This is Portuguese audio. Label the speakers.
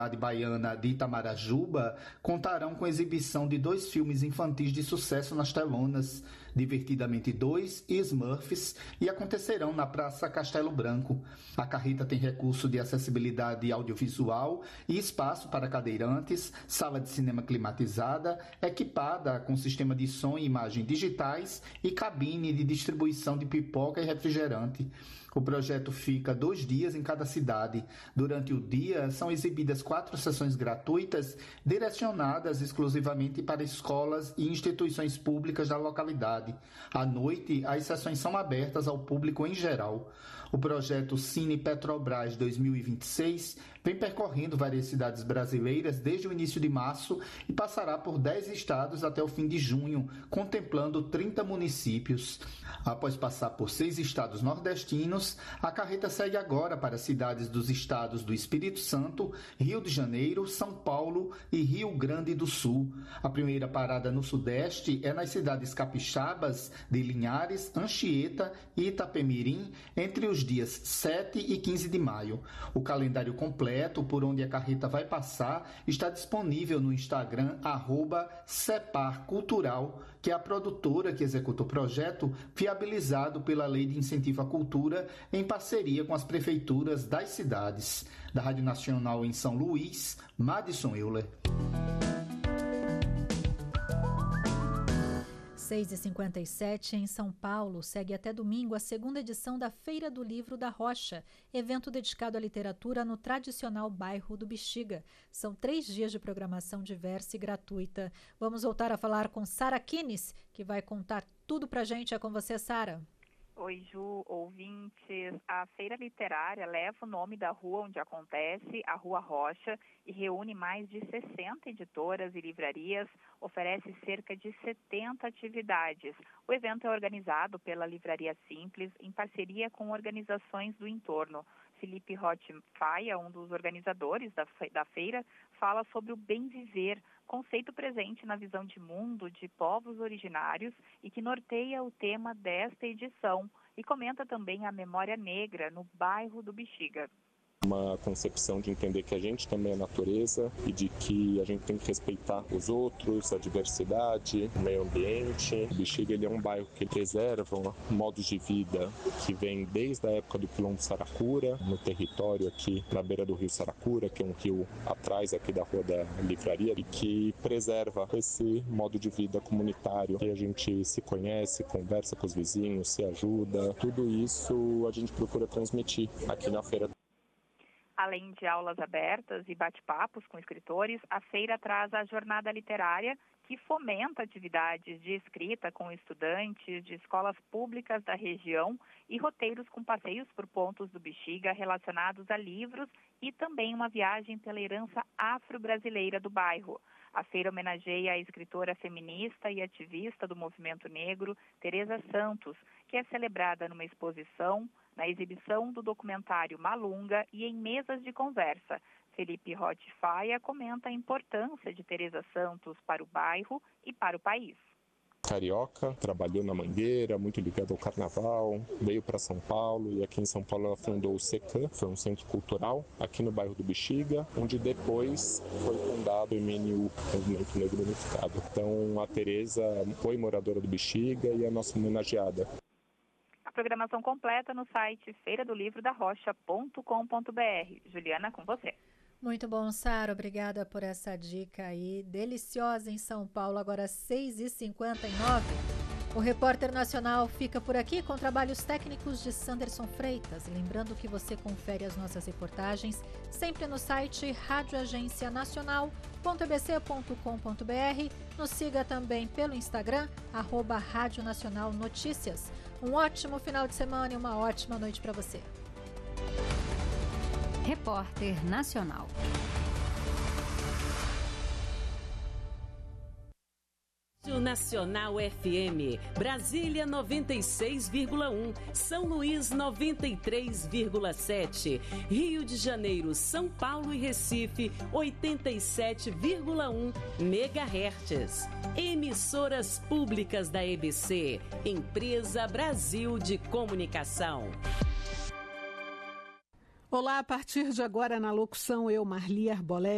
Speaker 1: baiana de Itamarajuba contarão com exibição de 2 filmes infantis de sucesso nas telonas, Divertidamente 2 e Smurfs, e acontecerão na Praça Castelo Branco. A carreta tem recurso de acessibilidade audiovisual e espaço para cadeirantes, sala de cinema climatizada, equipada com sistema de som e imagem digitais e cabine de distribuição de pipoca e refrigerante. O projeto fica 2 dias em cada cidade. Durante o dia, são exibidas 4 sessões gratuitas direcionadas exclusivamente para escolas e instituições públicas da localidade. À noite, as sessões são abertas ao público em geral. O projeto Cine Petrobras 2026 vem percorrendo várias cidades brasileiras desde o início de março e passará por 10 estados até o fim de junho, contemplando 30 municípios. Após passar por 6 estados nordestinos, a carreta segue agora para cidades dos estados do Espírito Santo, Rio de Janeiro, São Paulo e Rio Grande do Sul. A primeira parada no Sudeste é nas cidades capixabas de Linhares, Anchieta e Itapemirim, entre os dias 7 e 15 de maio. O calendário completo por onde a carreta vai passar está disponível no Instagram @separcultural, que é a produtora que executa o projeto, viabilizado pela Lei de Incentivo à Cultura, em parceria com as prefeituras das cidades. Da Rádio Nacional em São Luís, Madison Euler.
Speaker 2: 6h57 em São Paulo, segue até domingo a 2ª edição da Feira do Livro da Rocha, evento dedicado à literatura no tradicional bairro do Bexiga. São 3 dias de programação diversa e gratuita. Vamos voltar a falar com Sara Kines, que vai contar tudo pra gente. É com você, Sara.
Speaker 3: Oi, Ju, ouvintes. A Feira Literária leva o nome da rua onde acontece, a Rua Rocha, e reúne mais de 60 editoras e livrarias, oferece cerca de 70 atividades. O evento é organizado pela Livraria Simples, em parceria com organizações do entorno. Felipe Rotti Faia, um dos organizadores da feira, fala sobre o bem viver, conceito presente na visão de mundo de povos originários e que norteia o tema desta edição, e comenta também a memória negra no bairro do Bexiga.
Speaker 4: Uma concepção de entender que a gente também é natureza e de que a gente tem que respeitar os outros, a diversidade, o meio ambiente. O Bexiga, ele é um bairro que preserva modos de vida que vem desde a época do Quilombo Saracura, no território aqui na beira do rio Saracura, que é um rio atrás aqui da Rua da Livraria, e que preserva esse modo de vida comunitário, que a gente se conhece, conversa com os vizinhos, se ajuda. Tudo isso a gente procura transmitir aqui na feira.
Speaker 3: Além de aulas abertas e bate-papos com escritores, a feira traz a jornada literária, que fomenta atividades de escrita com estudantes de escolas públicas da região e roteiros com passeios por pontos do Bexiga relacionados a livros e também uma viagem pela herança afro-brasileira do bairro. A feira homenageia a escritora feminista e ativista do movimento negro, Teresa Santos, que é celebrada numa exposição, na exibição do documentário Malunga e em mesas de conversa. Felipe Rotti Faia comenta a importância de Teresa Santos para o bairro e para o país.
Speaker 4: Carioca, trabalhou na Mangueira, muito ligada ao carnaval, veio para São Paulo e aqui em São Paulo ela fundou o SECAM, foi um centro cultural aqui no bairro do Bexiga, onde depois foi fundado o MNU, Movimento Negro Unificado. Então a Teresa foi moradora do Bexiga e é a nossa homenageada.
Speaker 3: A programação completa no site feiradolivrodarrocha.com.br. Juliana, com você.
Speaker 2: Muito bom, Sara. Obrigada por essa dica aí. Deliciosa em São Paulo, agora 6h59. O Repórter Nacional fica por aqui com trabalhos técnicos de Sanderson Freitas. Lembrando que você confere as nossas reportagens sempre no site radioagencianacional.ebc.com.br. Nos siga também pelo Instagram, @Rádio Nacional Notícias. Um ótimo final de semana e uma ótima noite para você.
Speaker 5: Repórter Nacional. Nacional FM, Brasília 96,1, São Luís 93,7, Rio de Janeiro, São Paulo e Recife 87,1 MHz. Emissoras públicas da EBC, Empresa Brasil de Comunicação.
Speaker 6: Olá, a partir de agora na locução eu, Marli Arbolé.